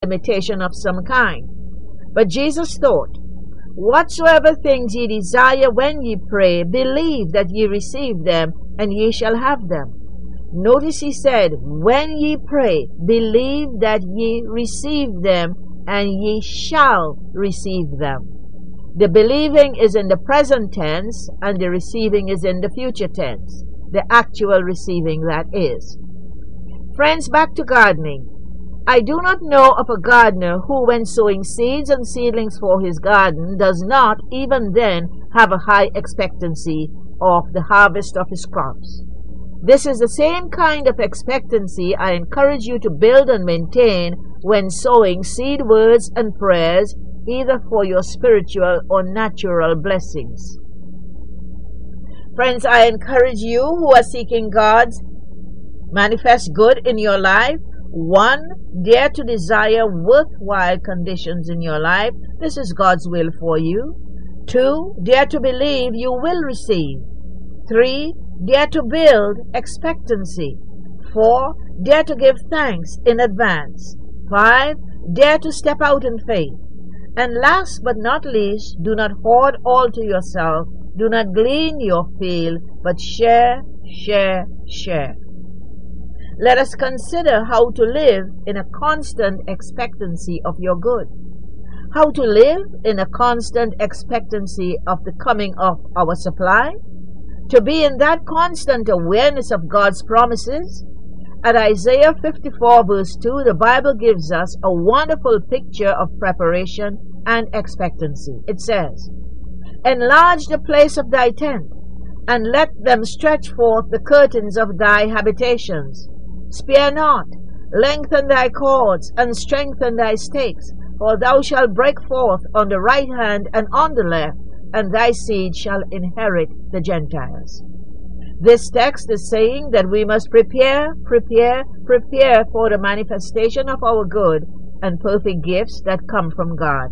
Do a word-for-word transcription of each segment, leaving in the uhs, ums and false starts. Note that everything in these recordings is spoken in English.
imitation of some kind. But Jesus thought, Whatsoever things ye desire when ye pray, believe that ye receive them, and ye shall have them. Notice he said, when ye pray, believe that ye receive them, and ye shall receive them. The believing is in the present tense, and the receiving is in the future tense. The actual receiving, that is. Friends, back to gardening. I do not know of a gardener who, when sowing seeds and seedlings for his garden, does not, even then, have a high expectancy of the harvest of his crops. This is the same kind of expectancy I encourage you to build and maintain when sowing seed words and prayers, either for your spiritual or natural blessings. Friends, I encourage you who are seeking God's manifest good in your life. One, dare to desire worthwhile conditions in your life. This is God's will for you. Two, dare to believe you will receive. Three, dare to build expectancy. Four, dare to give thanks in advance. Five, dare to step out in faith. And last but not least, do not hoard all to yourself. Do not glean your field, but share, share, share. Let us consider how to live in a constant expectancy of your good. How to live in a constant expectancy of the coming of our supply. To be in that constant awareness of God's promises. At Isaiah fifty-four verse two, the Bible gives us a wonderful picture of preparation and expectancy. It says, Enlarge the place of thy tent, and let them stretch forth the curtains of thy habitations. Spare not, lengthen thy cords, and strengthen thy stakes, for thou shalt break forth on the right hand and on the left, and thy seed shall inherit the Gentiles. This text is saying that we must prepare, prepare, prepare for the manifestation of our good and perfect gifts that come from God.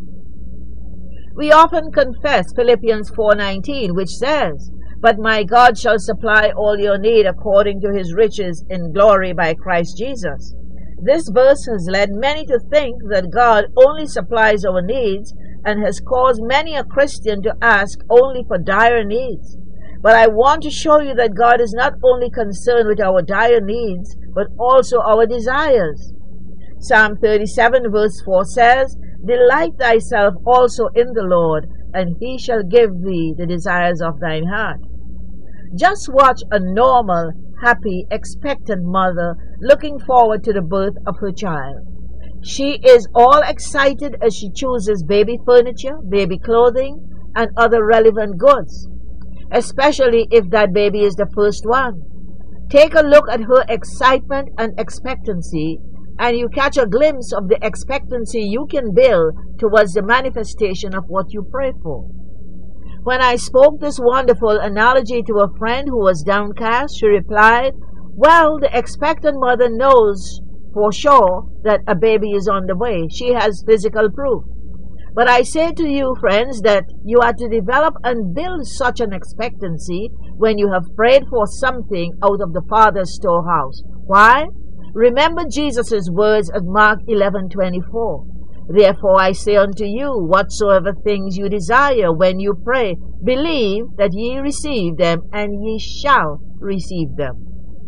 We often confess Philippians four nineteen, which says, But my God shall supply all your need according to his riches in glory by Christ Jesus. This verse has led many to think that God only supplies our needs and has caused many a Christian to ask only for dire needs. But I want to show you that God is not only concerned with our dire needs, but also our desires. Psalm thirty-seven verse four says, Delight thyself also in the Lord, and he shall give thee the desires of thine heart. Just watch a normal, happy, expectant mother looking forward to the birth of her child. She is all excited as she chooses baby furniture, baby clothing, and other relevant goods, especially if that baby is the first one. Take a look at her excitement and expectancy, and you catch a glimpse of the expectancy you can build towards the manifestation of what you pray for. When I spoke this wonderful analogy to a friend who was downcast, she replied, Well, the expectant mother knows for sure that a baby is on the way. She has physical proof. But I say to you, friends, that you are to develop and build such an expectancy when you have prayed for something out of the Father's storehouse. Why? Remember Jesus' words at Mark eleven twenty-four. Therefore I say unto you, whatsoever things you desire when you pray, believe that ye receive them, and ye shall receive them.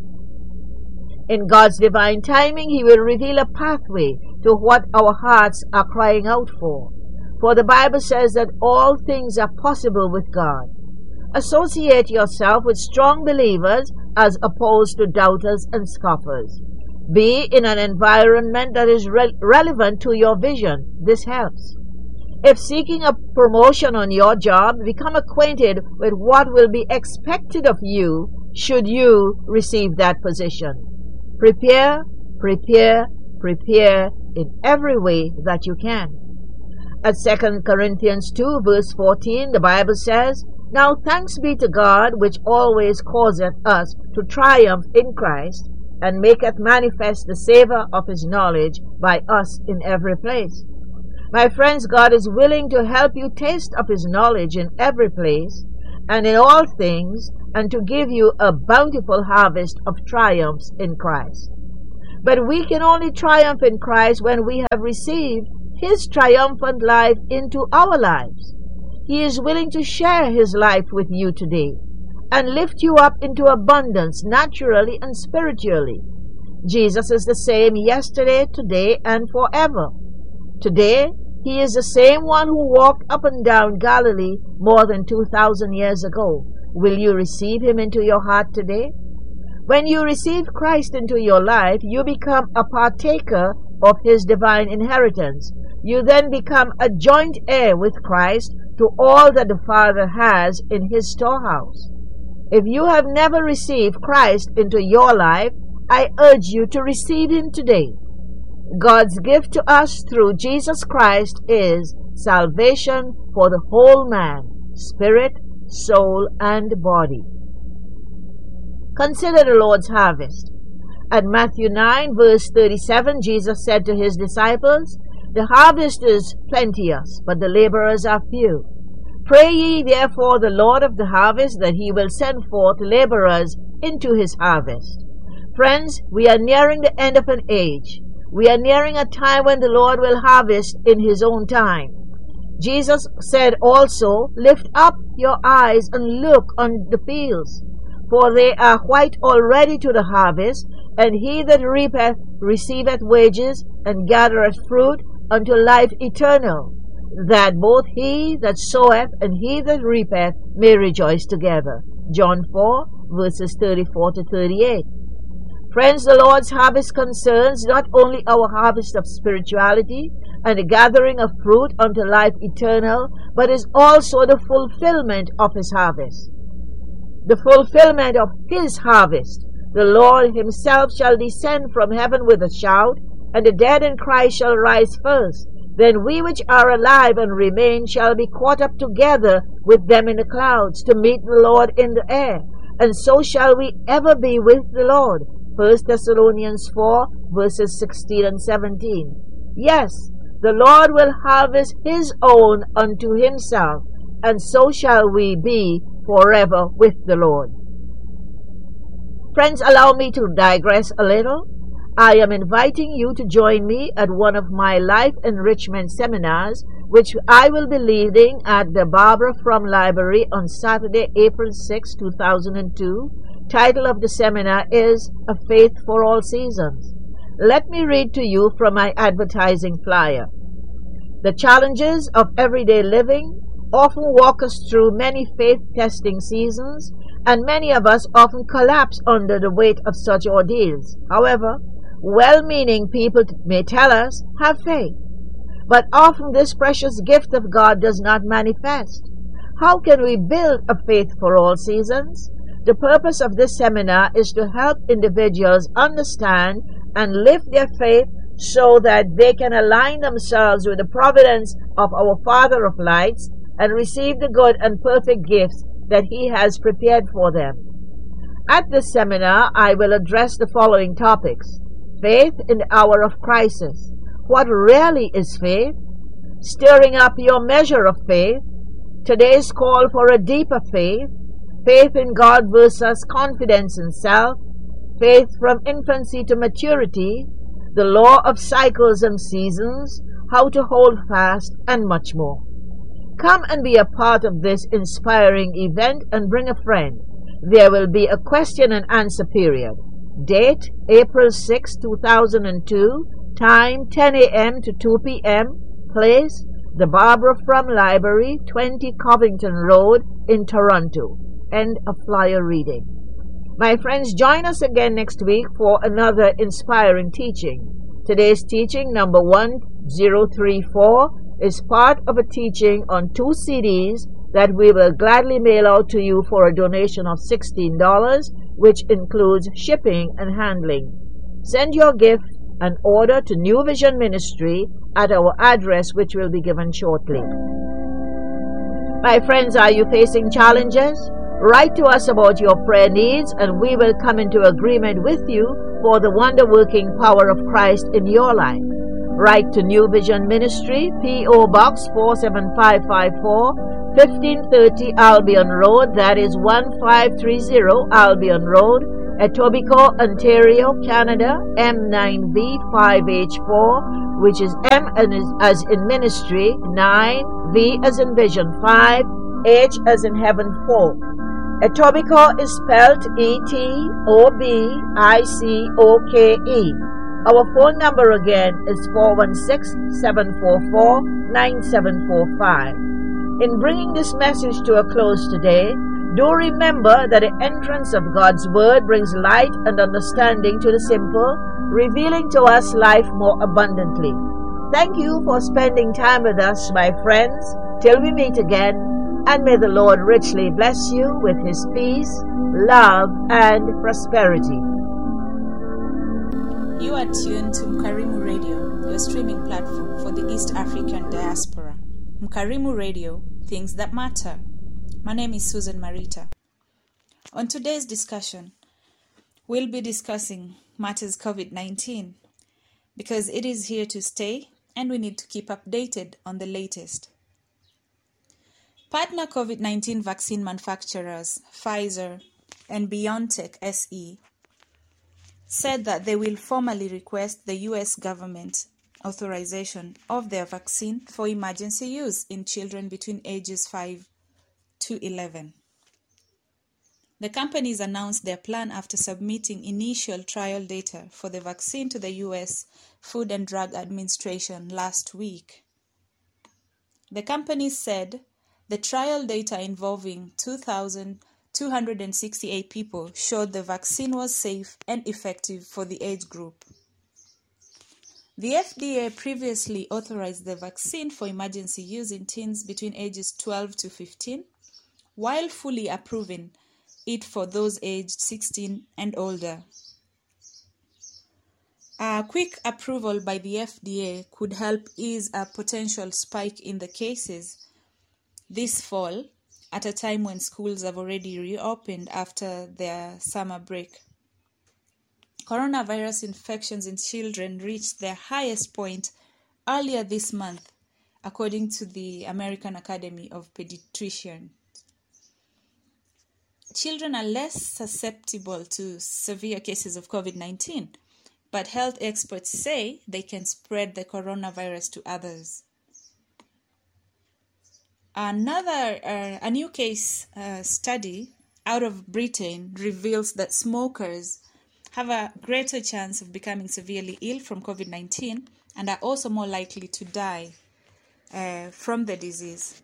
In God's divine timing, he will reveal a pathway to what our hearts are crying out for. For the Bible says that all things are possible with God. Associate yourself with strong believers as opposed to doubters and scoffers. Be in an environment that is re relevant to your vision. This helps. If seeking a promotion on your job, become acquainted with what will be expected of you should you receive that position. Prepare, prepare, prepare in every way that you can. At Second Corinthians two verse fourteen, the Bible says, Now thanks be to God, which always causeth us to triumph in Christ, and maketh manifest the savour of his knowledge by us in every place. My friends, God is willing to help you taste of his knowledge in every place, and in all things, and to give you a bountiful harvest of triumphs in Christ. But we can only triumph in Christ when we have received His triumphant life into our lives. He is willing to share His life with you today and lift you up into abundance naturally and spiritually. Jesus is the same yesterday, today, and forever. Today, He is the same one who walked up and down Galilee more than two thousand years ago. Will you receive Him into your heart today? When you receive Christ into your life, you become a partaker of His divine inheritance. You then become a joint heir with Christ to all that the Father has in His storehouse. If you have never received Christ into your life, I urge you to receive Him today. God's gift to us through Jesus Christ is salvation for the whole man, spirit, soul, and body. Consider the Lord's harvest. At Matthew nine, verse thirty-seven, Jesus said to His disciples, "The harvest is plenteous, but the laborers are few. Pray ye therefore the Lord of the harvest that He will send forth laborers into His harvest." Friends, we are nearing the end of an age. We are nearing a time when the Lord will harvest in His own time. Jesus said also, "Lift up your eyes and look on the fields, for they are white already to the harvest, and he that reapeth receiveth wages, and gathereth fruit unto life eternal, that both he that soweth and he that reapeth may rejoice together." John four, verses thirty-four to thirty-eight. Friends, the Lord's harvest concerns not only our harvest of spirituality and the gathering of fruit unto life eternal, but is also the fulfillment of His harvest. The fulfillment of His harvest. The Lord Himself shall descend from heaven with a shout, and the dead in Christ shall rise first. Then we which are alive and remain shall be caught up together with them in the clouds to meet the Lord in the air, and so shall we ever be with the Lord. First Thessalonians four, verses sixteen and seventeen. Yes, the Lord will harvest His own unto Himself, and so shall we be forever with the Lord. Friends, allow me to digress a little. I am inviting you to join me at one of my life enrichment seminars, which I will be leading at the Barbara Frum Library on Saturday, April sixth, two thousand two. Title of the seminar is A Faith for All Seasons. Let me read to you from my advertising flyer. The challenges of everyday living often walk us through many faith-testing seasons, and many of us often collapse under the weight of such ordeals. However, well-meaning people may tell us, have faith. But often this precious gift of God does not manifest. How can we build a faith for all seasons? The purpose of this seminar is to help individuals understand and live their faith so that they can align themselves with the providence of our Father of lights and receive the good and perfect gifts that He has prepared for them. At this seminar, I will address the following topics: faith in the hour of crisis. What really is faith? Stirring up your measure of faith. Today's call for a deeper faith. Faith in God versus confidence in self. Faith from infancy to maturity. The law of cycles and seasons. How to hold fast, and much more. Come and be a part of this inspiring event and bring a friend. There will be a question and answer period. Date, April sixth, two thousand two. Time, ten a m to two p m Place, the Barbara Frum Library, twenty Covington Road in Toronto. End of flyer reading. My friends, join us again next week for another inspiring teaching. Today's teaching, number one zero three four, is part of a teaching on two C Ds that we will gladly mail out to you for a donation of sixteen dollars, which includes shipping and handling. Send your gift and order to New Vision Ministry at our address, which will be given shortly. My friends, are you facing challenges? Write to us about your prayer needs, and we will come into agreement with you for the wonder-working power of Christ in your life. Write to New Vision Ministry, P O Box four seven five five four, fifteen thirty Albion Road, that is one five three zero Albion Road, Etobicoke, Ontario, Canada, M nine V five H four, which is M as in ministry, nine, V as in vision, five, H as in heaven, four. Etobicoke is spelled E T O B I C O K E. Our phone number again is four one six, seven four four, nine seven four five. In bringing this message to a close today, do remember that the entrance of God's Word brings light and understanding to the simple, revealing to us life more abundantly. Thank you for spending time with us, my friends, till we meet again, and may the Lord richly bless you with His peace, love, and prosperity. You are tuned to Mkarimu Radio, your streaming platform for the East African diaspora. Mkarimu Radio, things that matter. My name is Susan Marita. On today's discussion, we'll be discussing matters COVID nineteen because it is here to stay and we need to keep updated on the latest. Partner COVID nineteen vaccine manufacturers, Pfizer and BioNTech S E, said that they will formally request the U S government authorization of their vaccine for emergency use in children between ages five to eleven. The companies announced their plan after submitting initial trial data for the vaccine to the U S Food and Drug Administration last week. The companies said the trial data involving two thousand two hundred sixty-eight people showed the vaccine was safe and effective for the age group. The F D A previously authorized the vaccine for emergency use in teens between ages twelve to fifteen, while fully approving it for those aged sixteen and older. A quick approval by the F D A could help ease a potential spike in the cases this fall, at a time when schools have already reopened after their summer break. Coronavirus infections in children reached their highest point earlier this month, according to the American Academy of Pediatricians. Children are less susceptible to severe cases of COVID nineteen, but health experts say they can spread the coronavirus to others. Another, uh, a new case uh, study out of Britain reveals that smokers have a greater chance of becoming severely ill from COVID nineteen and are also more likely to die uh, from the disease.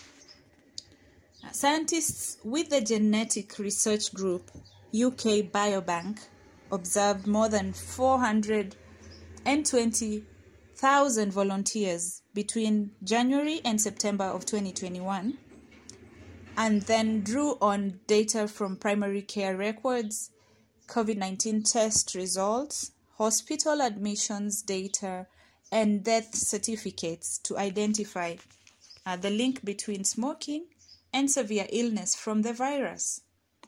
Scientists with the genetic research group U K Biobank observed more than four hundred twenty thousand volunteers between January and September of twenty twenty-one, and then drew on data from primary care records, COVID nineteen test results, hospital admissions data, and death certificates to identify uh, the link between smoking and severe illness from the virus.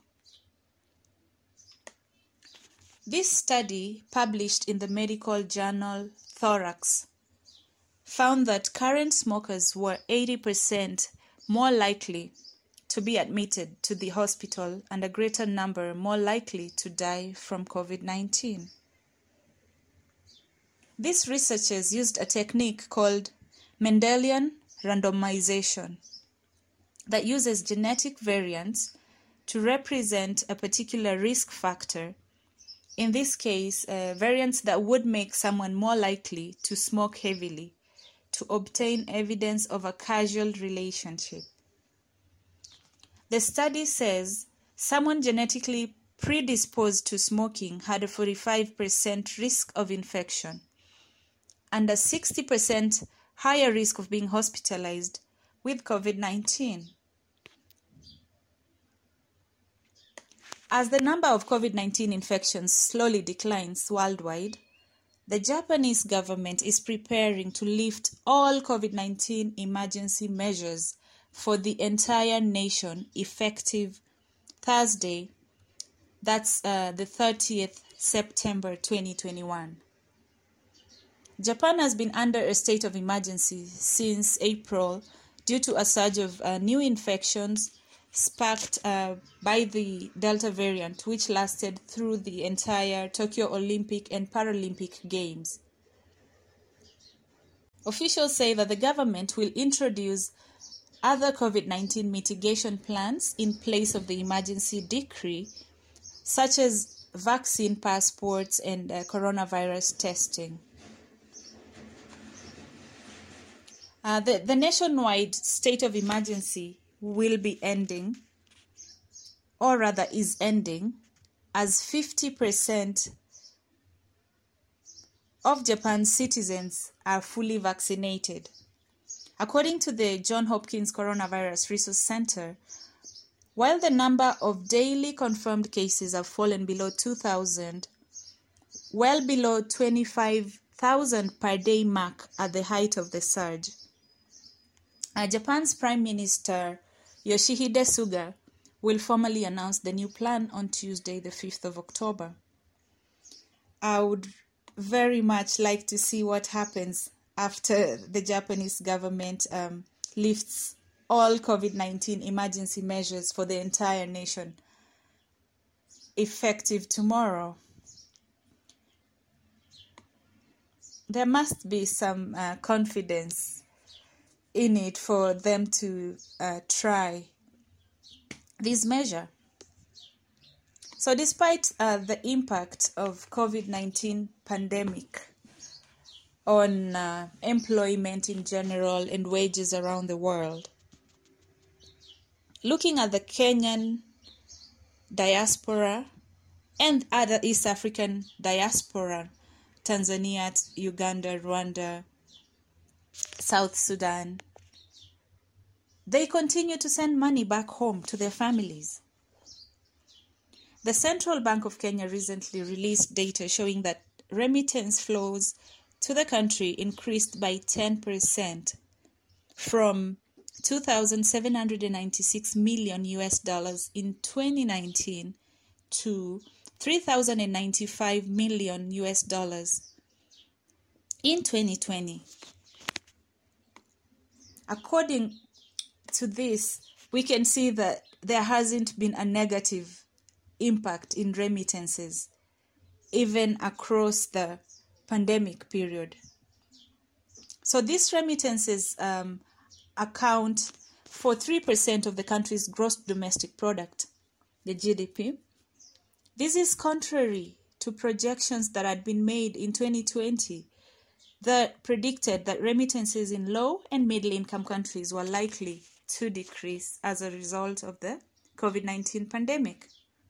This study, published in the medical journal Thorax, found that current smokers were eighty percent more likely to be admitted to the hospital and a greater number more likely to die from COVID nineteen. These researchers used a technique called Mendelian randomization that uses genetic variants to represent a particular risk factor, in this case, uh, variants that would make someone more likely to smoke heavily, to obtain evidence of a causal relationship. The study says someone genetically predisposed to smoking had a forty-five percent risk of infection and a sixty percent higher risk of being hospitalized with COVID nineteen. As the number of COVID nineteen infections slowly declines worldwide, the Japanese government is preparing to lift all COVID nineteen emergency measures for the entire nation effective Thursday, that's uh, the thirtieth of September twenty twenty-one. Japan has been under a state of emergency since April due to a surge of uh, new infections sparked uh, by the Delta variant, which lasted through the entire Tokyo Olympic and Paralympic Games. Officials say that the government will introduce other COVID nineteen mitigation plans in place of the emergency decree, such as vaccine passports and uh, coronavirus testing. Uh, the, the nationwide state of emergency will be ending, or rather is ending, as fifty percent of Japan's citizens are fully vaccinated. According to the Johns Hopkins Coronavirus Resource Center, while the number of daily confirmed cases have fallen below two thousand, well below twenty-five thousand per day mark at the height of the surge, uh, Japan's Prime Minister Yoshihide Suga will formally announce the new plan on Tuesday, the fifth of October. I would very much like to see what happens after the Japanese government um, lifts all COVID nineteen emergency measures for the entire nation, effective tomorrow. There must be some uh, confidence in it for them to uh, try this measure. So despite uh, the impact of COVID nineteen pandemic on uh, employment in general and wages around the world, looking at the Kenyan diaspora and other East African diaspora, Tanzania, Uganda, Rwanda, South Sudan, they continue to send money back home to their families. The Central Bank of Kenya recently released data showing that remittance flows to the country increased by ten percent from two thousand seven hundred ninety-six million U S dollars in twenty nineteen to three thousand ninety-five million U S dollars in twenty twenty. According to this, we can see that there hasn't been a negative impact in remittances, even across the pandemic period. So these remittances um, account for three percent of the country's gross domestic product, the G D P. This is contrary to projections that had been made in twenty twenty that predicted that remittances in low and middle income countries were likely to decrease as a result of the COVID nineteen pandemic.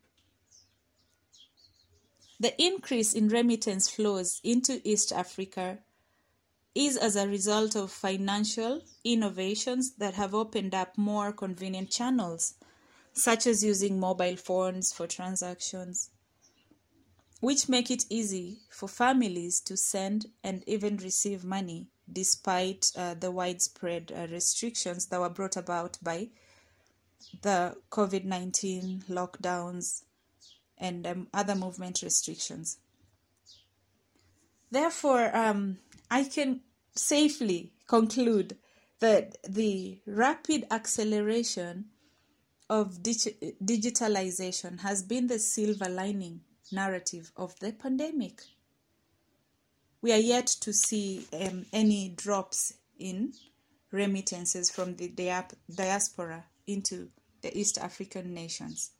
The increase in remittance flows into East Africa is as a result of financial innovations that have opened up more convenient channels, such as using mobile phones for transactions, which make it easy for families to send and even receive money despite uh, the widespread uh, restrictions that were brought about by the COVID nineteen lockdowns and um, other movement restrictions. Therefore, um, I can safely conclude that the rapid acceleration of dig- digitalization has been the silver lining narrative of the pandemic. We are yet to see um, any drops in remittances from the dia- diaspora into the East African nations.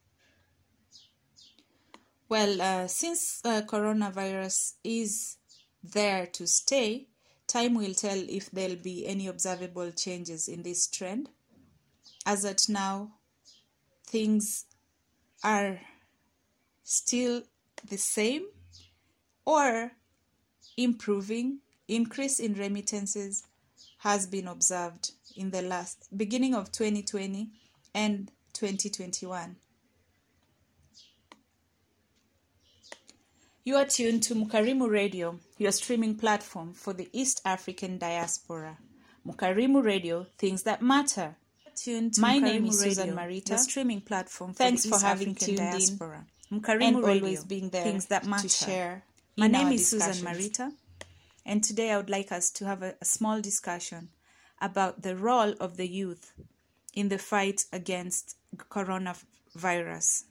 Well, uh, since uh, coronavirus is there to stay, time will tell if there'll be any observable changes in this trend. As at now, things are still the same or improving. Increase in remittances has been observed in the last beginning of twenty twenty and twenty twenty-one. You are tuned to Mukarimu Radio, your streaming platform for the East African diaspora. Mukarimu Radio, things that matter. Tuned to My Mukarimu name is Radio, Susan Marita, your streaming platform for Thanks the East for having African tuned diaspora. In. Mukarimu and Radio, always being there, things that matter to share. My name is Susan Marita, and today I would like us to have a, a small discussion about the role of the youth in the fight against coronavirus.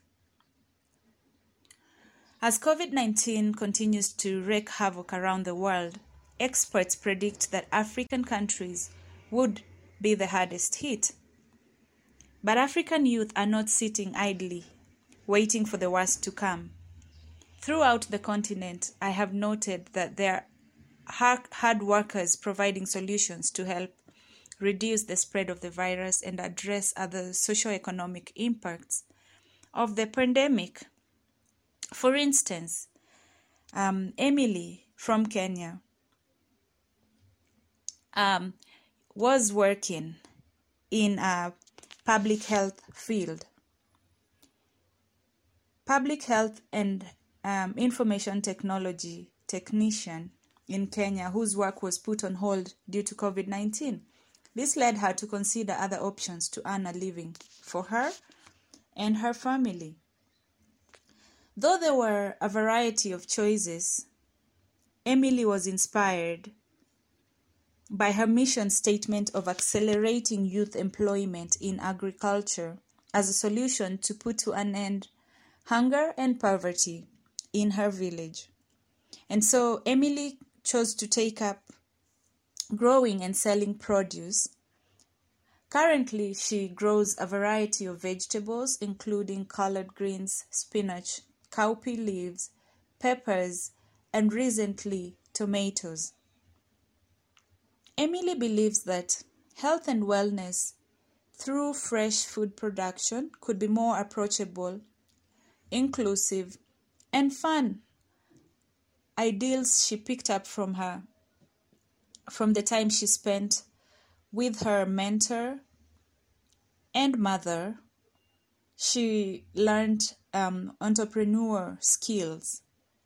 As COVID nineteen continues to wreak havoc around the world, experts predict that African countries would be the hardest hit. But African youth are not sitting idly, waiting for the worst to come. Throughout the continent, I have noted that there are hard workers providing solutions to help reduce the spread of the virus and address other socio-economic impacts of the pandemic. For instance, um, Emily from Kenya um, was working in a public health field. Public health and um, information technology technician in Kenya, whose work was put on hold due to COVID nineteen. This led her to consider other options to earn a living for her and her family. Though there were a variety of choices, Emily was inspired by her mission statement of accelerating youth employment in agriculture as a solution to put to an end hunger and poverty in her village. And so Emily chose to take up growing and selling produce. Currently, she grows a variety of vegetables, including collard greens, spinach, cowpea leaves, peppers, and recently tomatoes. Emily believes that health and wellness through fresh food production could be more approachable, inclusive, and fun. Ideals she picked up from her, from the time she spent with her mentor and mother. She learned um, entrepreneur skills.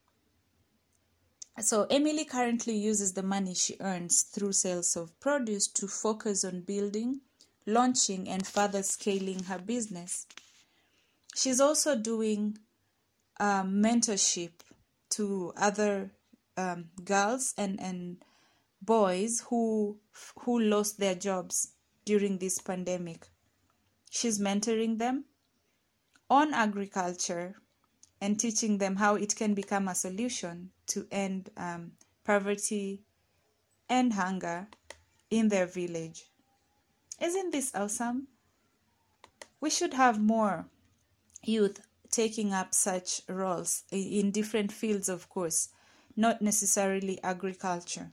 So Emily currently uses the money she earns through sales of produce to focus on building, launching, and further scaling her business. She's also doing um, mentorship to other um, girls and, and boys who who lost their jobs during this pandemic. She's mentoring them on agriculture and teaching them how it can become a solution to end um, poverty and hunger in their village. Isn't this awesome? We should have more youth taking up such roles in different fields, of course, not necessarily agriculture.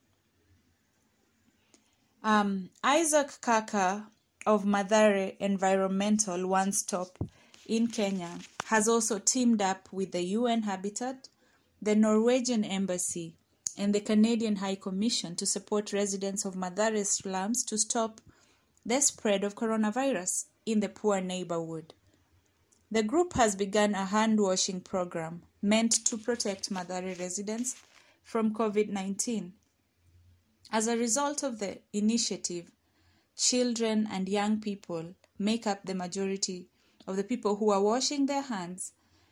Um, Isaac Kaka of Mathare Environmental One Stop in Kenya has also teamed up with the U N Habitat, the Norwegian Embassy, and the Canadian High Commission to support residents of Mathare slums to stop the spread of coronavirus in the poor neighborhood. The group has begun a hand-washing program meant to protect Mathare residents from COVID nineteen. As a result of the initiative, children and young people make up the majority of the people who are washing their hands.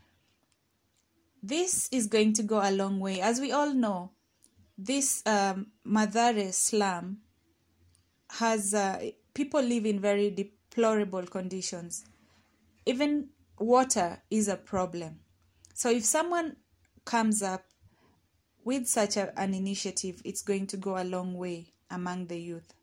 This is going to go a long way. As we all know, this um, Mathare slum has uh, people live in very deplorable conditions. Even water is a problem. So if someone comes up with such a, an initiative, it's going to go a long way among the youth.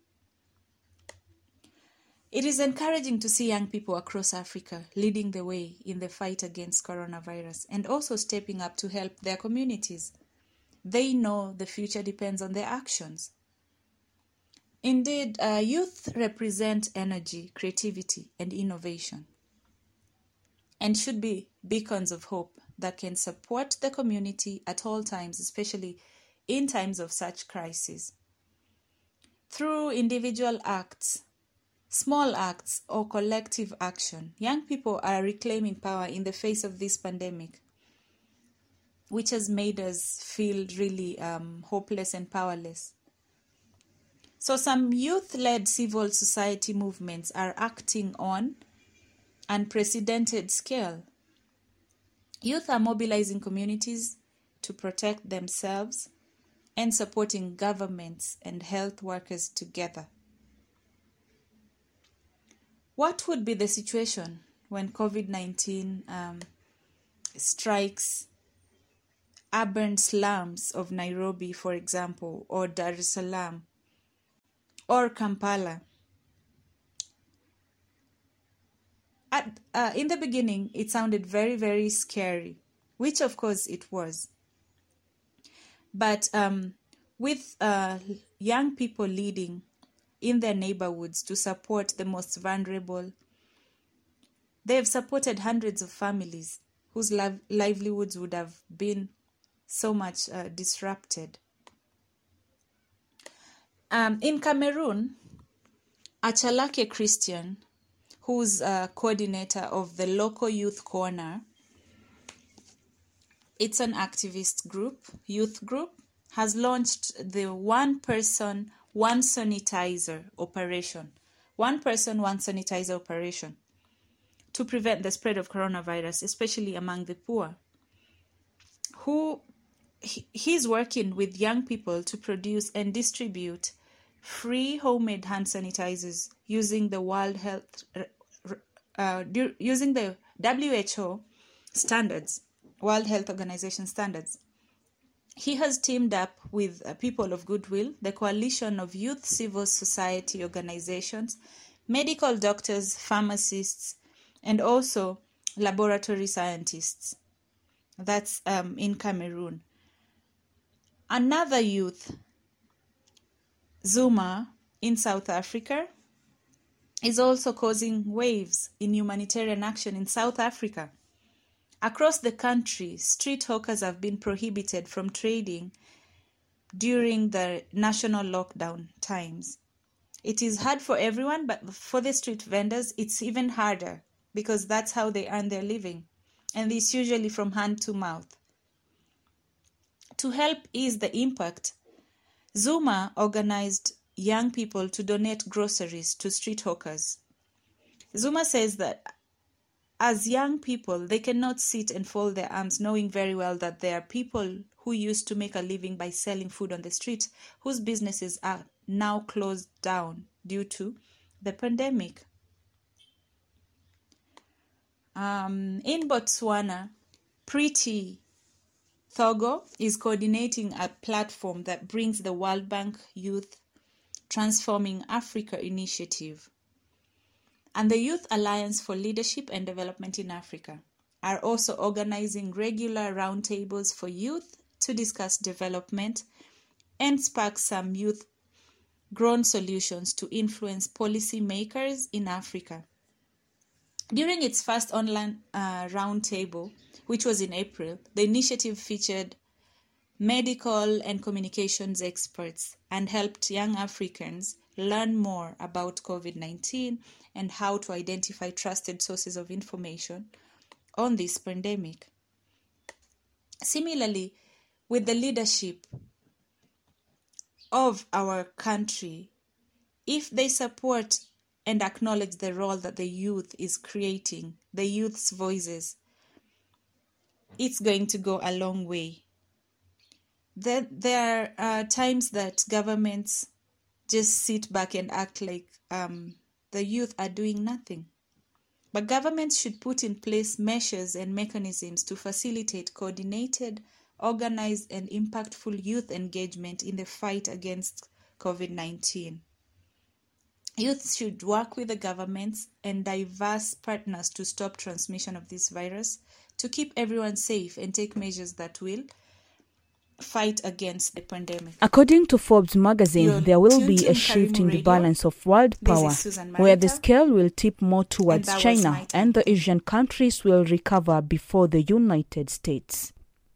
It is encouraging to see young people across Africa leading the way in the fight against coronavirus and also stepping up to help their communities. They know the future depends on their actions. Indeed, uh, youth represent energy, creativity, and innovation, and should be beacons of hope that can support the community at all times, especially in times of such crises. Through individual acts, small acts, or collective action, young people are reclaiming power in the face of this pandemic, which has made us feel really um, hopeless and powerless. So some youth-led civil society movements are acting on unprecedented scale. Youth are mobilizing communities to protect themselves and supporting governments and health workers together. what would be the situation when COVID nineteen um, strikes urban slums of Nairobi, for example, or Dar es Salaam, or Kampala? At, uh, in the beginning, it sounded very, very scary, which of course it was. But um, with uh, young people leading in their neighborhoods to support the most vulnerable, they have supported hundreds of families whose liv- livelihoods would have been so much uh, disrupted. Um, in Cameroon, Achalake Christian, who's a coordinator of the local youth corner, it's an activist group, youth group, has launched the one person, one sanitizer operation. One person, one sanitizer operation to prevent the spread of coronavirus, especially among the poor. Who he, he's working with young people to produce and distribute free homemade hand sanitizers using the World Health, uh, using the W H O standards, World Health Organization standards. He has teamed up with uh, people of goodwill, the coalition of youth civil society organizations, medical doctors, pharmacists, and also laboratory scientists. That's um, in Cameroon. Another youth, Zuma, in South Africa, is also causing waves in humanitarian action in South Africa. Across the country, street hawkers have been prohibited from trading during the national lockdown times. It is hard for everyone, but for the street vendors, it's even harder because that's how they earn their living. And it's usually from hand to mouth. To help ease the impact, Zuma organized young people to donate groceries to street hawkers. Zuma says that as young people, they cannot sit and fold their arms, knowing very well that there are people who used to make a living by selling food on the street, whose businesses are now closed down due to the pandemic. Um, in Botswana, Pretty Thogo is coordinating a platform that brings the World Bank Youth Transforming Africa initiative and the Youth Alliance for Leadership and Development in Africa are also organizing regular roundtables for youth to discuss development and spark some youth-grown solutions to influence policy makers in Africa. During its first online uh, roundtable, which was in April, the initiative featured medical and communications experts and helped young Africans learn more about COVID nineteen and how to identify trusted sources of information on this pandemic. Similarly, with the leadership of our country, if they support and acknowledge the role that the youth is creating, the youth's voices, it's going to go a long way. There, there are times that governments just sit back and act like um, the youth are doing nothing. But governments should put in place measures and mechanisms to facilitate coordinated, organized, and impactful youth engagement in the fight against COVID nineteen. Youth should work with the governments and diverse partners to stop transmission of this virus, to keep everyone safe and take measures that will fight against the pandemic. According to Forbes magazine, You're there will be a tuned shift to in the Radio. balance of world This power, is Susan where the Marita, scale will tip more towards that was China, my and the Asian countries will recover before the United States.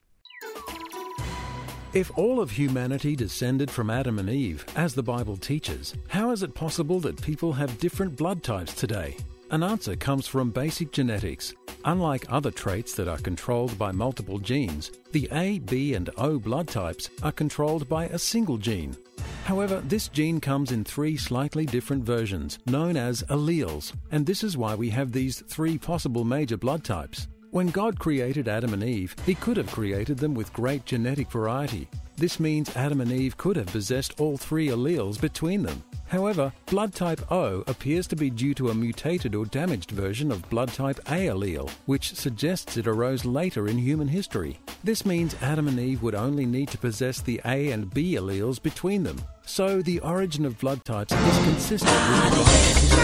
If all of humanity descended from Adam and Eve, as the Bible teaches, how is it possible that people have different blood types today? An answer comes from basic genetics. Unlike other traits that are controlled by multiple genes, the A, B and O blood types are controlled by a single gene. However, this gene comes in three slightly different versions, known as alleles, and this is why we have these three possible major blood types. When God created Adam and Eve, He could have created them with great genetic variety. This means Adam and Eve could have possessed all three alleles between them. However, blood type O appears to be due to a mutated or damaged version of blood type A allele, which suggests it arose later in human history. This means Adam and Eve would only need to possess the A and B alleles between them. So the origin of blood types is consistent with the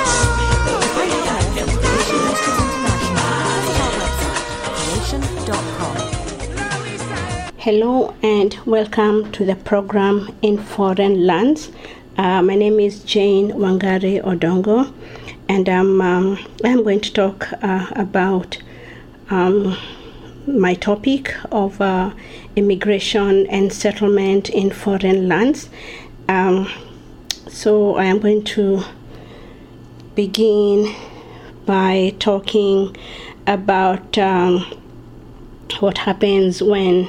Hello and welcome to the program In Foreign Lands. Uh, my name is Jane Wangari Odongo, and um, um, I'm going to talk uh, about um, my topic of uh, immigration and settlement in foreign lands. Um, so I am going to begin by talking about um, what happens when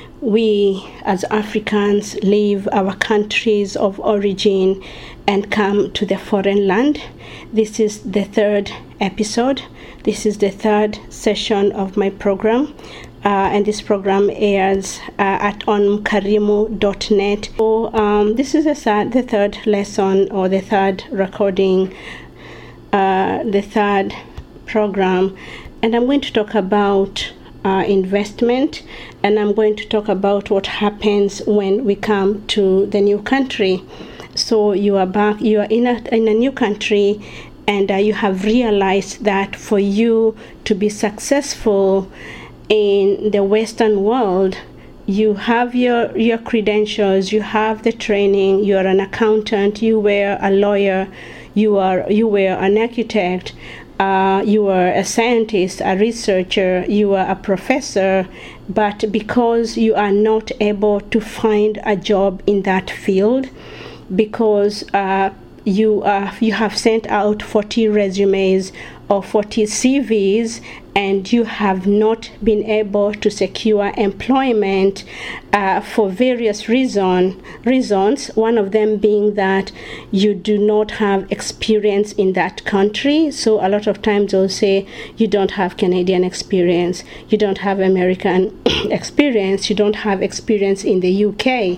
we as Africans leave our countries of origin and come to the foreign land. This is the third episode. This is the third session of my program. Uh, and this program airs uh, at onmkarimu dot net. So um, this is the third, the third lesson or the third recording, uh, the third program. And I'm going to talk about Uh, investment, and I'm going to talk about what happens when we come to the new country. So you are back, you are in a, in a new country, and uh, you have realized that for you to be successful in the Western world, you have your, your credentials, you have the training, you are an accountant, you were a lawyer, you are you were an architect, Uh, you are a scientist, a researcher, you are a professor, but because you are not able to find a job in that field, because uh, you uh, you have sent out forty resumes or forty C Vs and you have not been able to secure employment uh, for various reason, reasons, one of them being that you do not have experience in that country. So a lot of times they'll say you don't have Canadian experience, you don't have American experience, you don't have experience in the U K.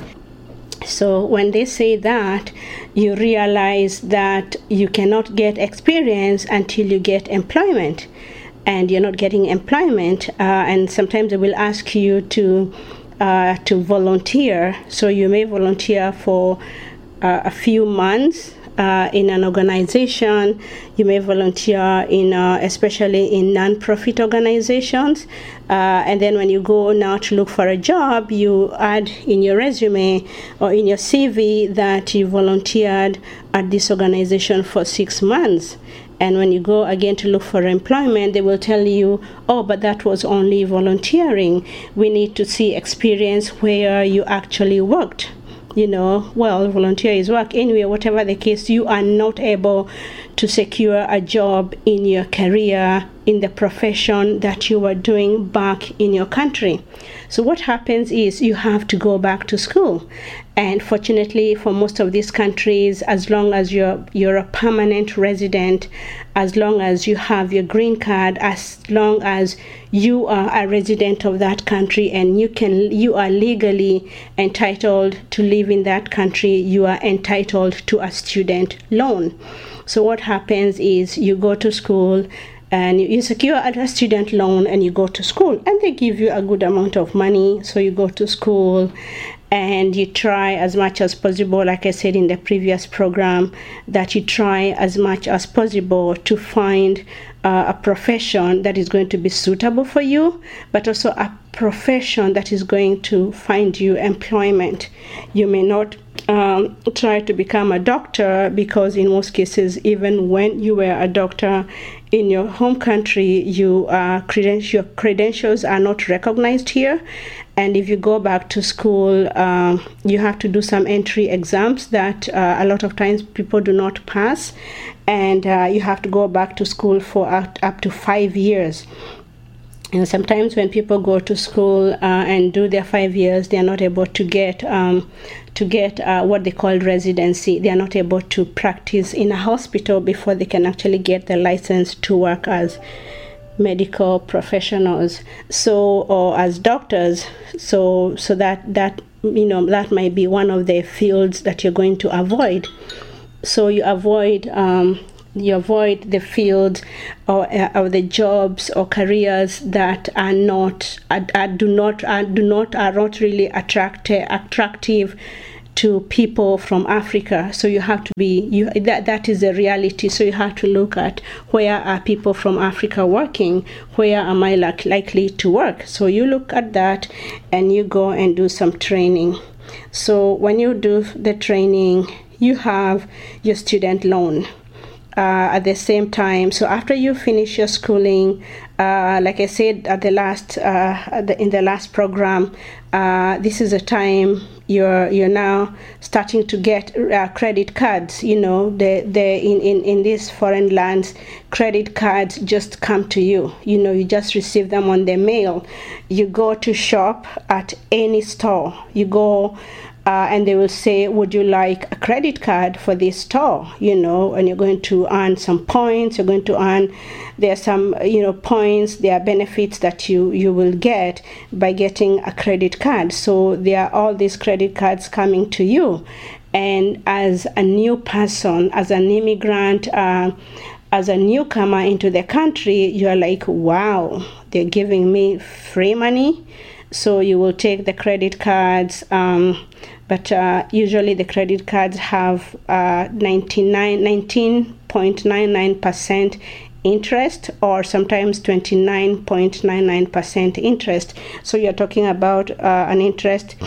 So when they say that, you realize that you cannot get experience until you get employment, and you're not getting employment, uh, and sometimes they will ask you to uh, to volunteer. So you may volunteer for uh, a few months uh, in an organization. You may volunteer in, uh, especially in non-profit organizations. Uh, and then when you go now to look for a job, you add in your resume or in your C V that you volunteered at this organization for six months. And when you go again to look for employment, they will tell you, oh, but that was only volunteering. We need to see experience where you actually worked. You know, well, volunteer is work. Anyway, whatever the case, you are not able to secure a job in your career, in the profession that you were doing back in your country. So what happens is you have to go back to school. And fortunately for most of these countries, as long as you're you're a permanent resident, as long as you have your green card, as long as you are a resident of that country and you can you are legally entitled to live in that country, you are entitled to a student loan. So what happens is you go to school and you secure a student loan and you go to school, and they give you a good amount of money. So you go to school and you try as much as possible, like I said in the previous program, that you try as much as possible to find uh, a profession that is going to be suitable for you, but also a profession that is going to find you employment. You may not um, try to become a doctor, because in most cases, even when you were a doctor in your home country, you uh, credentials, your credentials are not recognized here. And if you go back to school, um, you have to do some entry exams that uh, a lot of times people do not pass. And uh, you have to go back to school for up, up to five years. And sometimes when people go to school uh, and do their five years, they are not able to get um, to get uh, what they call residency. They are not able to practice in a hospital before they can actually get the license to work as medical professionals, so or as doctors. So so that that you know that might be one of the fields that you're going to avoid. so you avoid um, you avoid the field or, uh, or the jobs or careers that are not are, are, do not are, do not are not really attractive attractive to people from Africa. So you have to be you that that is a reality. So you have to look at where are people from Africa working, where am I like, likely to work. So you look at that and you go and do some training. So when you do the training, you have your student loan. Uh, at the same time, so after you finish your schooling, uh, like I said at the last uh, at the, in the last program, uh, this is a time you're you're now starting to get uh, credit cards. You know, the the in, in in these foreign lands, credit cards just come to you. You know, you just receive them on the mail. You go to shop at any store. You go. Uh, and they will say, would you like a credit card for this store? You know, and you're going to earn some points. You're going to earn, there are some, you know, points, there are benefits that you, you will get by getting a credit card. So there are all these credit cards coming to you. And as a new person, as an immigrant, uh, as a newcomer into the country, you're like, wow, they're giving me free money. So you will take the credit cards, um, but uh, usually the credit cards have uh, ninety-nine, nineteen point nine nine percent interest, or sometimes twenty-nine point nine nine percent interest. So you're talking about uh, an interest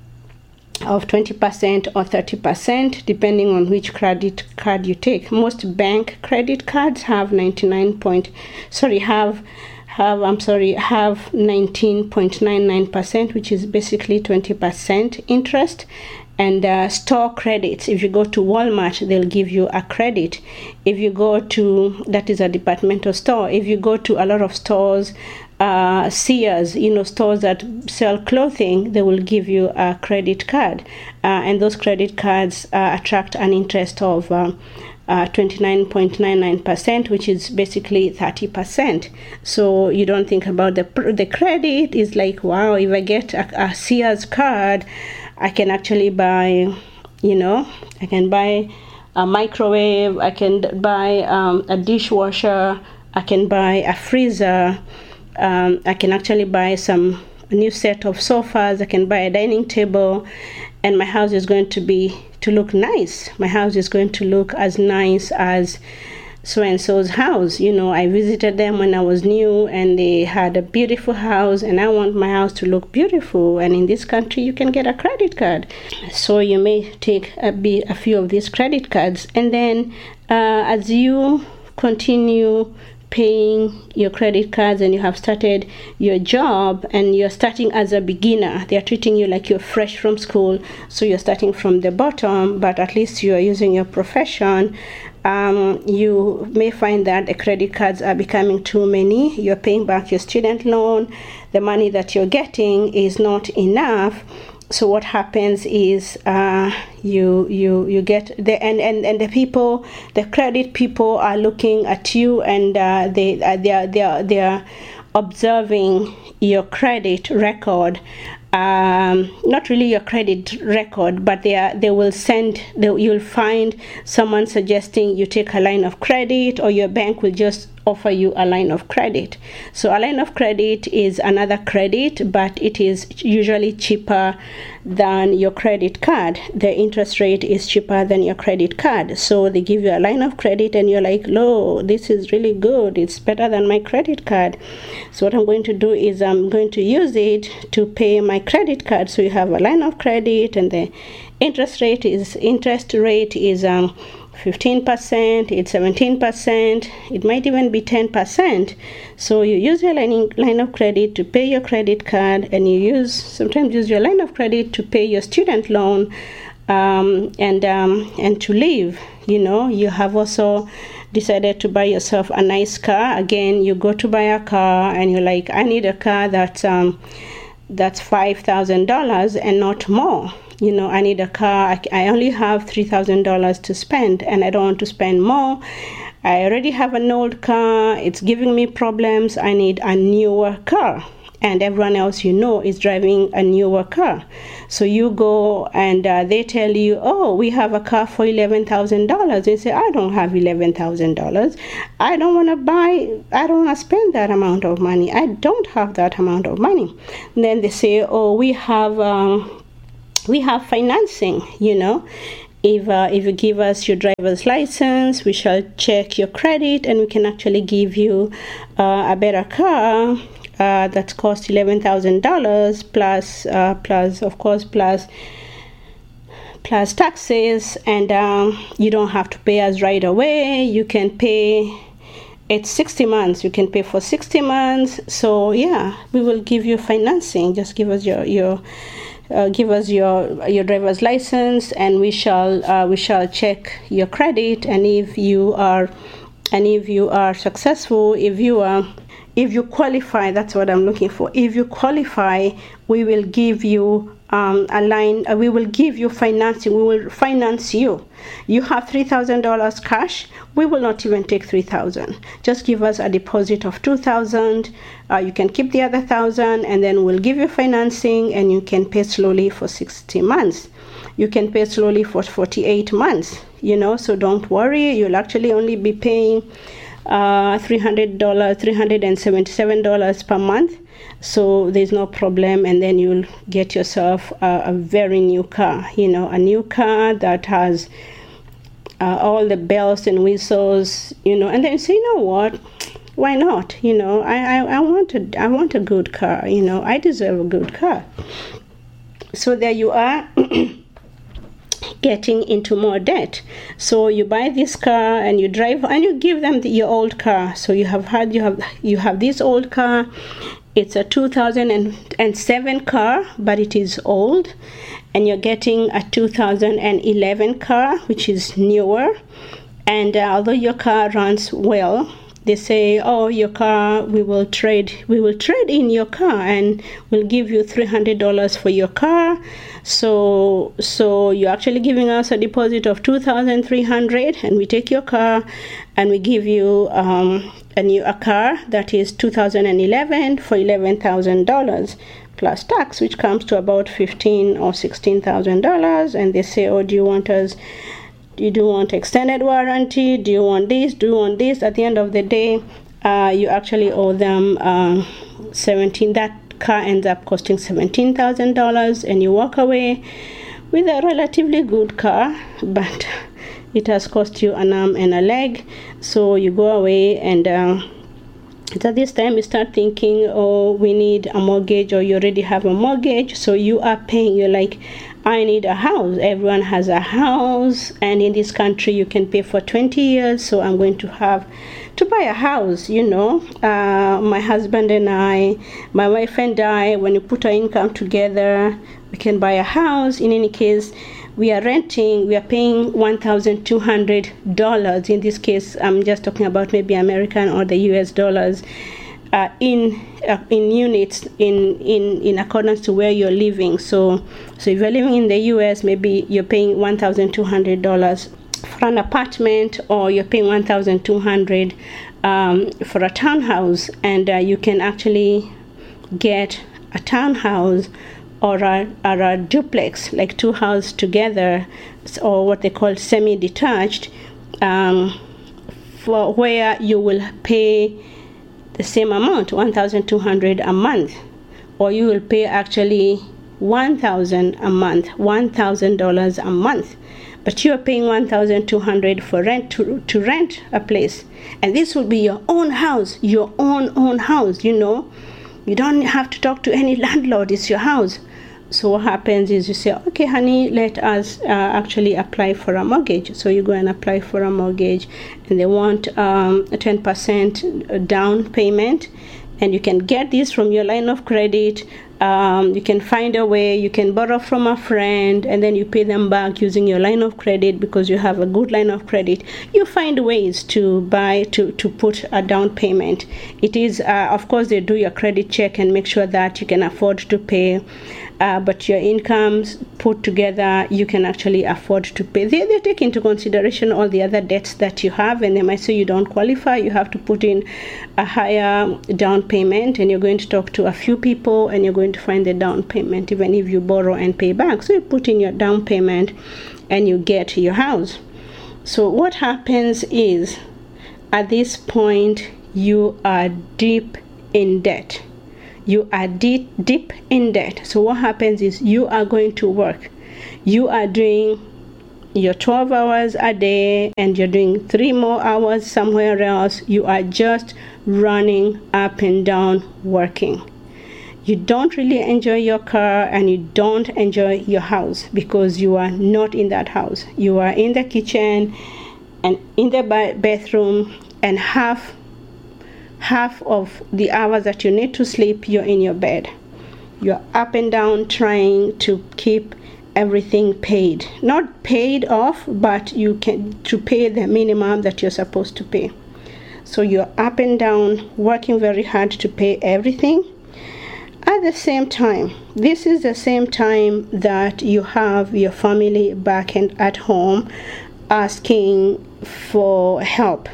of twenty percent or thirty percent, depending on which credit card you take. Most bank credit cards have ninety-nine point, sorry, have have I'm sorry have nineteen point nine nine percent, which is basically twenty percent interest. And uh, store credits, if you go to Walmart, they'll give you a credit. If you go to, that is a departmental store, if you go to a lot of stores, uh, Sears, you know, stores that sell clothing, they will give you a credit card. Uh, and those credit cards uh, attract an interest of uh, uh, twenty-nine point nine nine percent, which is basically thirty percent. So you don't think about the, the credit. It's like, wow, if I get a, a Sears card, I can actually buy, you know, I can buy a microwave, I can buy um, a dishwasher, I can buy a freezer, um, I can actually buy some a new set of sofas, I can buy a dining table, and my house is going to be, to look nice. My house is going to look as nice as so-and-so's house. You know, I visited them when I was new and they had a beautiful house, and I want my house to look beautiful. And in this country, you can get a credit card. So you may take a, be, a few of these credit cards. And then uh, as you continue paying your credit cards and you have started your job and you're starting as a beginner, they're treating you like you're fresh from school. So you're starting from the bottom, but at least you're using your profession. Um, you may find that the credit cards are becoming too many. You're paying back your student loan. The money that you're getting is not enough. So what happens is uh, you you you get the and, and, and the people, the credit people are looking at you, and uh, they uh, they are they are they are observing your credit record. Um, not really your credit record, but they are, they will send, they, you'll find someone suggesting you take a line of credit, or your bank will just offer you a line of credit. So a line of credit is another credit, but it is usually cheaper than your credit card. The interest rate is cheaper than your credit card. So they give you a line of credit and you're like, no, this is really good. It's better than my credit card. So what I'm going to do is I'm going to use it to pay my credit card. So you have a line of credit, and the interest rate is interest rate is um fifteen percent, it's seventeen percent, it might even be ten percent. So you use your line, line of credit to pay your credit card, and you use sometimes use your line of credit to pay your student loan, um, and um, and to live. You know, you have also decided to buy yourself a nice car. Again, you go to buy a car and you're like, I need a car that's um that's five thousand dollars and not more. You know, I need a car. I, I only have three thousand dollars to spend, and I don't want to spend more. I already have an old car. It's giving me problems. I need a newer car. and everyone else you know is driving a newer car. So you go and uh, they tell you, oh, we have a car for eleven thousand dollars. They say, I don't have eleven thousand dollars. I don't want to buy, I don't want to spend that amount of money. I don't have that amount of money. And then they say, oh, we have, um, we have financing, you know. If, uh, if you give us your driver's license, we shall check your credit and we can actually give you uh, a better car uh, that costs eleven thousand dollars plus, uh, plus, of course, plus, plus taxes. And um, you don't have to pay us right away. You can pay, it's sixty months. You can pay for sixty months. So, yeah, we will give you financing. Just give us your, your Uh, give us your your driver's license, and we shall uh, we shall check your credit. And if you are and if you are successful, if you are if you qualify, that's what I'm looking for. If you qualify, we will give you um, a line. Uh, we will give you financing. We will finance you. You have three thousand dollars cash. We will not even take three thousand. Just give us a deposit of two thousand. Uh, you can keep the other thousand, and then we'll give you financing, and you can pay slowly for sixty months. You can pay slowly for forty-eight months. You know, so don't worry. You'll actually only be paying uh, three hundred dollars, three hundred seventy-seven dollars per month. So there's no problem, and then you'll get yourself a, a very new car. You know, a new car that has uh, all the bells and whistles. You know, and then you say, you know what? Why not? You know, I, I, I want a I want a good car. You know, I deserve a good car. So there you are, getting into more debt. So you buy this car and you drive, and you give them the, your old car. So you have had you have you have this old car. It's a two thousand seven car, but it is old, and you're getting a two thousand eleven car, which is newer. And uh, although your car runs well, they say, oh, your car, we will trade, we will trade in your car, and we'll give you three hundred dollars for your car. So, so you're actually giving us a deposit of two thousand three hundred dollars, and we take your car, and we give you um, a new a car that is two thousand eleven for eleven thousand dollars plus tax, which comes to about fifteen or sixteen thousand dollars. And they say, oh, do you want us? Do you want extended warranty? Do you want this? Do you want this? At the end of the day, uh, you actually owe them uh, seventeen. That car ends up costing seventeen thousand dollars, and you walk away with a relatively good car, but it has cost you an arm and a leg. So you go away, and uh, at this time you start thinking, oh, we need a mortgage, or you already have a mortgage, so you are paying. You're like, I need a house. Everyone has a house, and in this country you can pay for twenty years, so I'm going to have to buy a house. You know, uh, my husband and I, my wife and I, when we put our income together, we can buy a house. In any case, we are renting, we are paying one thousand two hundred dollars. In this case, I'm just talking about maybe American or the U S dollars. Uh, in uh, in units in, in, in accordance to where you're living. So so if you're living in the U S, maybe you're paying one thousand two hundred dollars for an apartment, or you're paying one thousand two hundred dollars um, for a townhouse, and uh, you can actually get a townhouse or a, or a duplex, like two houses together, or what they call semi-detached, um, for where you will pay the same amount, one thousand two hundred dollars a month, or you will pay actually one thousand dollars a month, one thousand dollars a month, but you are paying one thousand two hundred dollars for rent to, to rent a place, and this will be your own house, your own own house. You know, you don't have to talk to any landlord. It's your house. So what happens is you say, okay, honey, let us uh, actually apply for a mortgage. So you go and apply for a mortgage, and they want um, a ten percent down payment, and you can get this from your line of credit. Um, you can find a way, you can borrow from a friend, and then you pay them back using your line of credit because you have a good line of credit. You find ways to buy, to, to put a down payment. It is, uh, of course, they do your credit check and make sure that you can afford to pay uh, but your incomes put together, you can actually afford to pay. They, they take into consideration all the other debts that you have, and they might say you don't qualify, you have to put in a higher down payment, and you're going to talk to a few people, and you're going to find the down payment, even if you borrow and pay back. So you put in your down payment, and you get your house. So what happens is, at this point, you are deep in debt. You are deep, deep in debt. So what happens is you are going to work. You are doing your twelve hours a day, and you're doing three more hours somewhere else. You are just running up and down working. You don't really enjoy your car, and you don't enjoy your house because you are not in that house. You are in the kitchen and in the bathroom, and half half of the hours that you need to sleep, you're in your bed. You're up and down trying to keep everything paid. Not paid off, but you can to pay the minimum that you're supposed to pay. So you're up and down working very hard to pay everything. At the same time, this is the same time that you have your family back and at home asking for help.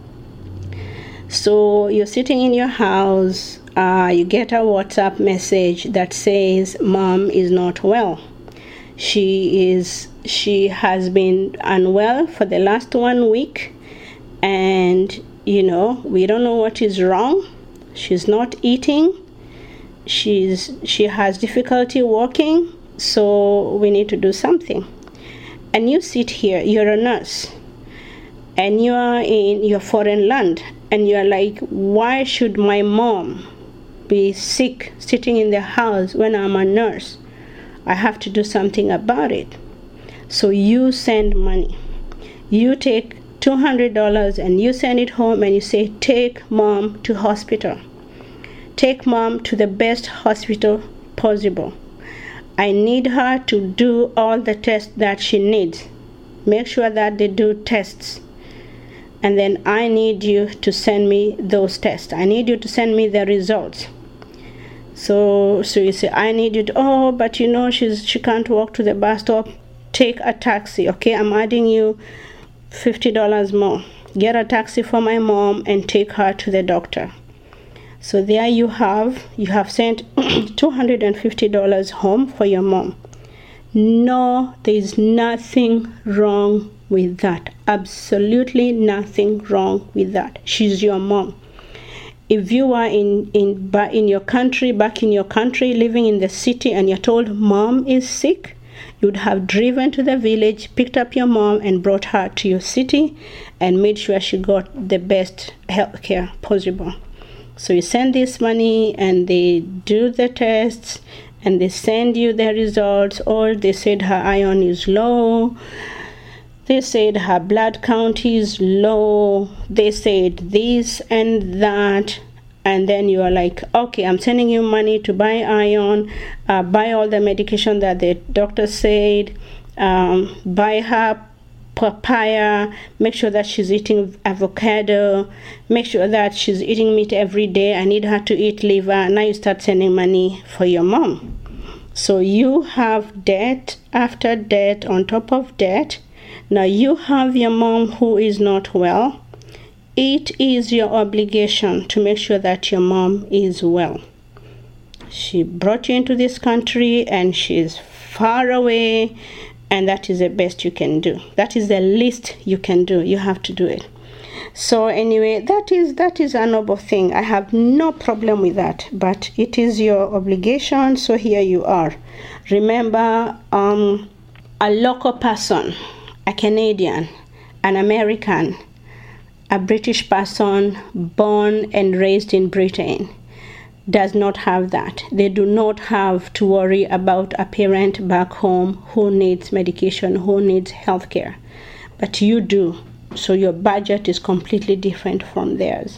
So you're sitting in your house, uh, you get a WhatsApp message that says mom is not well. She is she has been unwell for the last one week, and you know, we don't know what is wrong. She's not eating. She's she has difficulty walking, so we need to do something. And you sit here, you're a nurse, and you are in your foreign land, and you're like, why should my mom be sick sitting in the house when I'm a nurse? I have to do something about it. So you send money. You take two hundred dollars and you send it home, and you say, take mom to hospital. Take mom to the best hospital possible. I need her to do all the tests that she needs. Make sure that they do tests. And then I need you to send me those tests. I need you to send me the results. So so you say, I need you to, oh, but you know, she's she can't walk to the bus stop. Take a taxi, okay? I'm adding you fifty dollars more. Get a taxi for my mom and take her to the doctor. So there you have, you have sent two hundred fifty dollars home for your mom. No, there is nothing wrong with that. Absolutely nothing wrong with that. She's your mom. If you are in, in, in your country, back in your country, living in the city, and you're told mom is sick, you'd have driven to the village, picked up your mom, and brought her to your city, and made sure she got the best health care possible. So you send this money, and they do the tests, and they send you the results, or they said her iron is low, they said her blood count is low, they said this and that, and then you are like, okay, I'm sending you money to buy iron, uh, buy all the medication that the doctor said, um, buy her papaya, make sure that she's eating avocado, make sure that she's eating meat every day. I need her to eat liver. Now you start sending money for your mom. So you have debt after debt on top of debt. Now you have your mom who is not well. It is your obligation to make sure that your mom is well. She brought you into this country, and she's far away, and that is the best you can do. That is the least you can do. You have to do it. So anyway, that is that is a noble thing. I have no problem with that, but it is your obligation. So here you are. Remember, um, a local person, a Canadian, an American, a British person born and raised in Britain does not have that. They do not have to worry about a parent back home who needs medication, who needs health care. But you do. So your budget is completely different from theirs.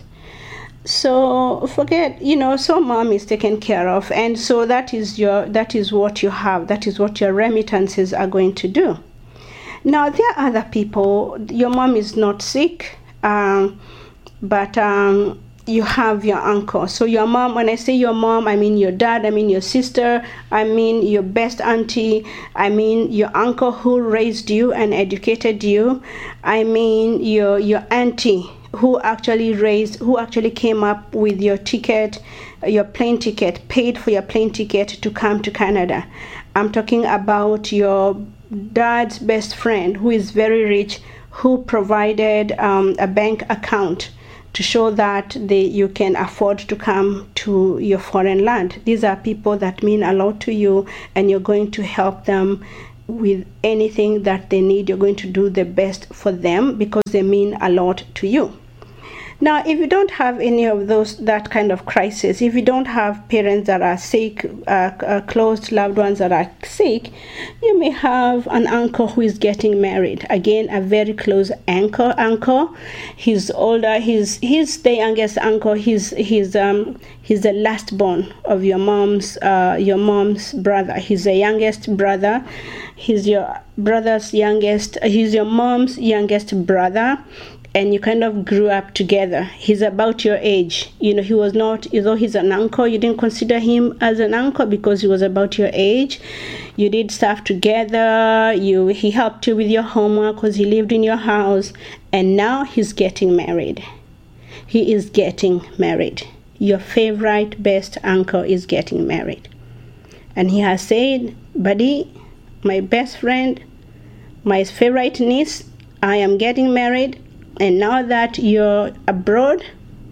So forget, you know, so mom is taken care of, and so that is your that is what you have. That is what your remittances are going to do. Now there are other people. Your mom is not sick, um, but um, you have your uncle. So your mom, when I say your mom, I mean your dad, I mean your sister, I mean your best auntie, I mean your uncle who raised you and educated you, I mean your your auntie who actually raised, who actually came up with your ticket, your plane ticket, paid for your plane ticket to come to Canada. I'm talking about your dad's best friend who is very rich, who provided um, a bank account to show that they, you can afford to come to your foreign land. These are people that mean a lot to you, and you're going to help them with anything that they need. You're going to do the best for them because they mean a lot to you. Now, if you don't have any of those, that kind of crisis, if you don't have parents that are sick, uh, uh, close loved ones that are sick, you may have an uncle who is getting married. Again, a very close uncle. Uncle, he's older. He's he's the youngest uncle. He's he's um he's the last born of your mom's uh your mom's brother. He's the youngest brother. He's your brother's youngest. He's your mom's youngest brother. And you kind of grew up together. He's about your age. You know, he was not, although he's an uncle, you didn't consider him as an uncle because he was about your age. You did stuff together. You he helped you with your homework because he lived in your house. And now he's getting married. He is getting married. Your favorite best uncle is getting married. And he has said, buddy, my best friend, my favorite niece, I am getting married. And now that you're abroad,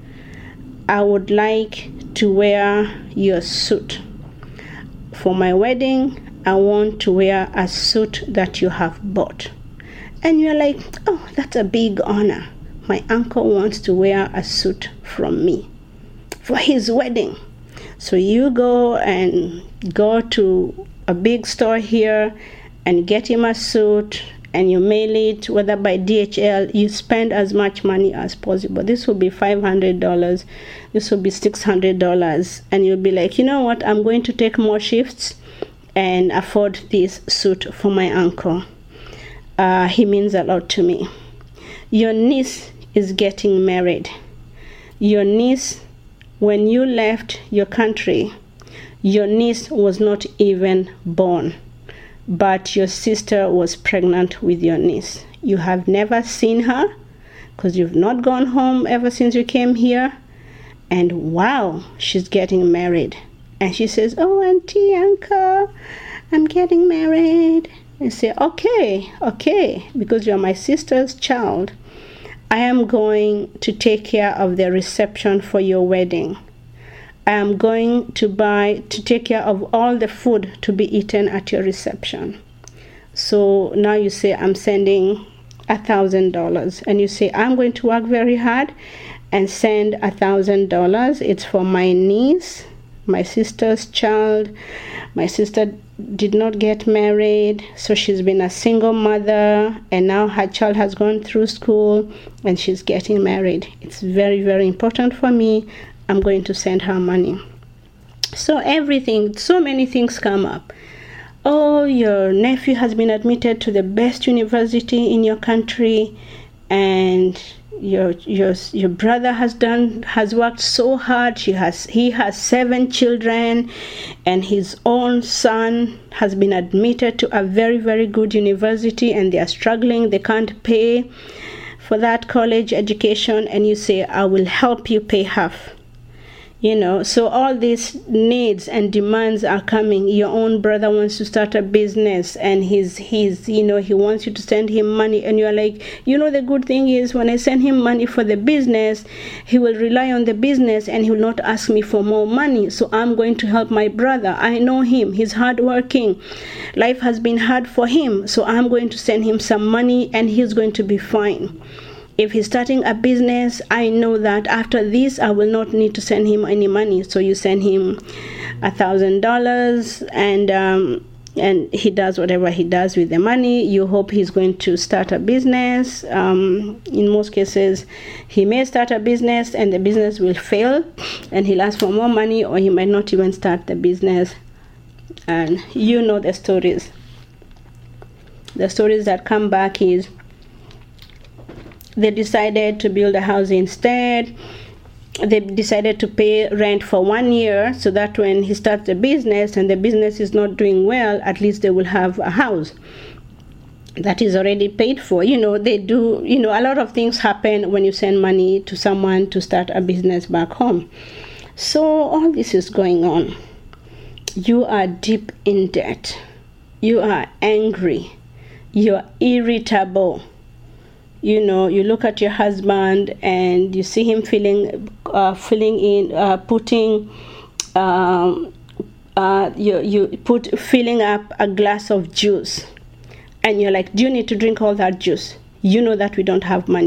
I would like to wear your suit. For my wedding, I want to wear a suit that you have bought. And you're like, oh, that's a big honor. My uncle wants to wear a suit from me for his wedding. So you go and go to a big store here and get him a suit, and you mail it, whether by D H L. You spend as much money as possible. This will be five hundred dollars. This will be six hundred dollars. And you'll be like, you know what? I'm going to take more shifts and afford this suit for my uncle. Uh, he means a lot to me. Your niece is getting married. Your niece, when you left your country, your niece was not even born. But your sister was pregnant with your niece. You have never seen her because you've not gone home ever since you came here. And wow, she's getting married. And she says, oh, auntie, uncle, I'm getting married. And say, okay, okay, because you're my sister's child, I am going to take care of the reception for your wedding. I am going to buy, to take care of all the food to be eaten at your reception. So now you say, I'm sending a thousand dollars. And you say, I'm going to work very hard and send a thousand dollars. It's for my niece, my sister's child. My sister did not get married, so she's been a single mother, and now her child has gone through school and she's getting married. It's very, very important for me. I'm going to send her money. So everything, so many things come up. Oh, your nephew has been admitted to the best university in your country, and your your your brother has done has worked so hard. She has he has seven children, and his own son has been admitted to a very, very good university, and they are struggling. They can't pay for that college education, and you say, I will help you pay half. You know, so all these needs and demands are coming. Your own brother wants to start a business, and he's, he's, you know, he wants you to send him money. And you're like, you know, the good thing is when I send him money for the business, he will rely on the business and he will not ask me for more money. So I'm going to help my brother. I know him. He's hardworking. Life has been hard for him. So I'm going to send him some money and he's going to be fine. If he's starting a business, I know that after this, I will not need to send him any money. So you send him a thousand dollars, and um, and he does whatever he does with the money. You hope he's going to start a business. Um, in most cases, he may start a business and the business will fail, and he'll ask for more money, or he might not even start the business. And you know the stories. The stories that come back is, they decided to build a house instead, they decided to pay rent for one year so that when he starts a business and the business is not doing well, at least they will have a house that is already paid for. You know, they do, you know, a lot of things happen when you send money to someone to start a business back home. So all this is going on. You are deep in debt. You are angry. You are irritable. You know, you look at your husband and you see him filling, uh, filling in, uh, putting, um, uh, you you put filling up a glass of juice, and you're like, do you need to drink all that juice? You know that we don't have money.